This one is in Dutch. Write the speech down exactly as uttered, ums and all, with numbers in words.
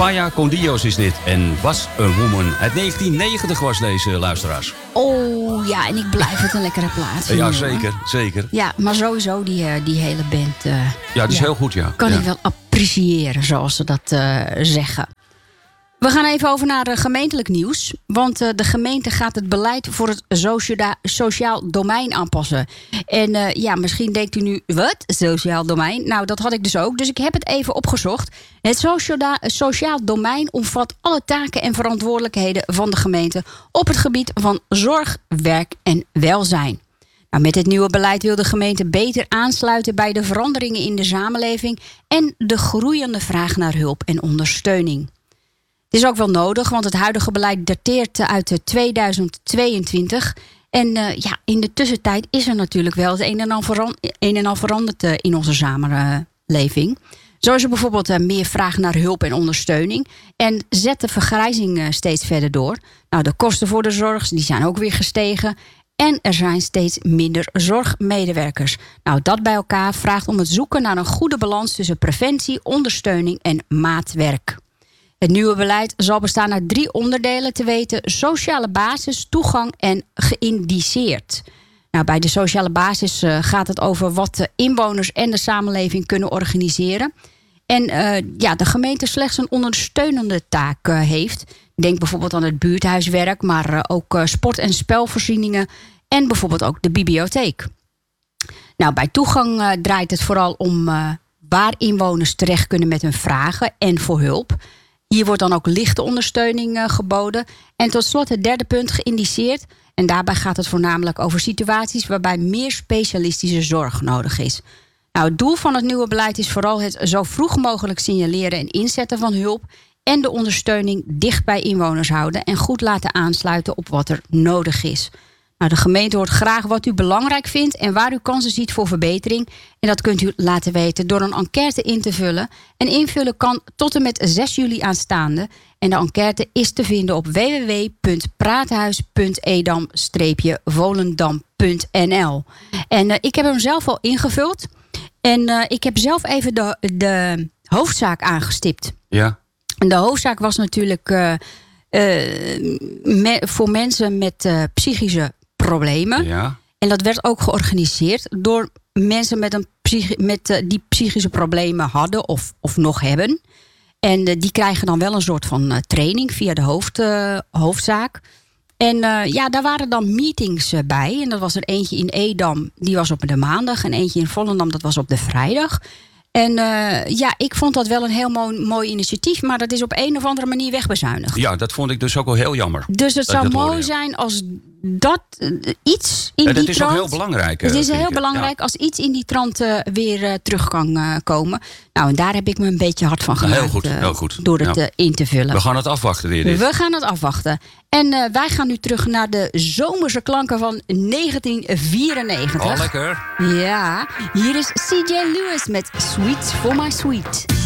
Faya con Dios is dit. En Was a Woman. Uit negentien negentig was deze, luisteraars. Oh ja, en ik blijf het een lekkere plaat vinden. Ja, zeker, zeker. Ja, maar sowieso die, die hele band... Uh, ja, die is ja, heel goed, ja. Kan ja. ik wel appreciëren, zoals ze dat uh, zeggen. We gaan even over naar uh, gemeentelijk nieuws. Want uh, de gemeente gaat het beleid voor het socia- sociaal domein aanpassen. En uh, ja, misschien denkt u nu, wat? Sociaal domein? Nou, dat had ik dus ook. Dus ik heb het even opgezocht. Het socia- sociaal domein omvat alle taken en verantwoordelijkheden van de gemeente op het gebied van zorg, werk en welzijn. Nou, met het nieuwe beleid wil de gemeente beter aansluiten bij de veranderingen in de samenleving en de groeiende vraag naar hulp en ondersteuning. Het is ook wel nodig, want het huidige beleid dateert uit tweeduizend tweeëntwintig. En uh, ja, in de tussentijd is er natuurlijk wel het een en al, veran- een en al veranderd uh, in onze samenleving. Zo is er bijvoorbeeld uh, meer vraag naar hulp en ondersteuning. En zet de vergrijzing uh, steeds verder door. Nou, de kosten voor de zorg die zijn ook weer gestegen. En er zijn steeds minder zorgmedewerkers. Nou, dat bij elkaar vraagt om het zoeken naar een goede balans tussen preventie, ondersteuning en maatwerk. Het nieuwe beleid zal bestaan uit drie onderdelen, te weten sociale basis, toegang en geïndiceerd. Nou, bij de sociale basis uh, gaat het over wat de inwoners en de samenleving kunnen organiseren. En uh, ja, de gemeente slechts een ondersteunende taak uh, heeft. Denk bijvoorbeeld aan het buurthuiswerk, maar uh, ook uh, sport- en spelvoorzieningen en bijvoorbeeld ook de bibliotheek. Nou, bij toegang uh, draait het vooral om uh, waar inwoners terecht kunnen met hun vragen en voor hulp. Hier wordt dan ook lichte ondersteuning uh, geboden. En tot slot het derde punt, geïndiceerd. En daarbij gaat het voornamelijk over situaties waarbij meer specialistische zorg nodig is. Nou, het doel van het nieuwe beleid is vooral het zo vroeg mogelijk signaleren en inzetten van hulp en de ondersteuning dicht bij inwoners houden en goed laten aansluiten op wat er nodig is. Nou, de gemeente hoort graag wat u belangrijk vindt en waar u kansen ziet voor verbetering. En dat kunt u laten weten door een enquête in te vullen. En invullen kan tot en met zes juli aanstaande. En de enquête is te vinden op w w w punt praathuis punt edam volendam punt n l. En uh, ik heb hem zelf al ingevuld. En uh, ik heb zelf even de, de hoofdzaak aangestipt. Ja. En de hoofdzaak was natuurlijk uh, uh, me, voor mensen met uh, psychische problemen. Ja. En dat werd ook georganiseerd door mensen met een psychi- met, uh, die psychische problemen hadden of, of nog hebben. En uh, die krijgen dan wel een soort van uh, training via de hoofd, uh, hoofdzaak. En uh, ja, daar waren dan meetings uh, bij. En dat was er eentje in Edam, die was op de maandag. En eentje in Volendam, dat was op de vrijdag. En uh, ja, ik vond dat wel een heel mooi, mooi initiatief. Maar dat is op een of andere manier wegbezuinigd. Ja, dat vond ik dus ook wel heel jammer. Dus het zou mooi hoorde, ja. zijn als dat uh, iets in ja, die dat is trant... ook heel belangrijk. Het is uh, heel ik, belangrijk ja. als iets in die trant uh, weer uh, terug kan uh, komen. Nou, en daar heb ik me een beetje hard van gemaakt. Heel goed, uh, heel goed. Door het ja. uh, in te vullen. We gaan het afwachten weer. Dit. We gaan het afwachten. En uh, wij gaan nu terug naar de zomerse klanken van negentien vierennegentig. Oh, lekker. Ja, hier is C J Lewis met Sweet for My Sweet.